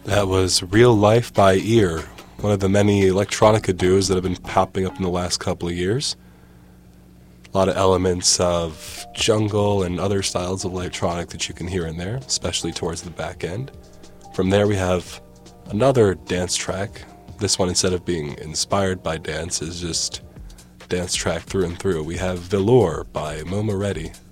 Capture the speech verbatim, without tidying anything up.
That was Real Life by Ear, one of the many electronica duos that have been popping up in the last couple of years. A lot of elements of jungle and other styles of electronic that you can hear in there, especially towards the back end. From there we have another dance track. This one, instead of being inspired by dance, is just dance track through and through. We have Velour by Momo Reddy.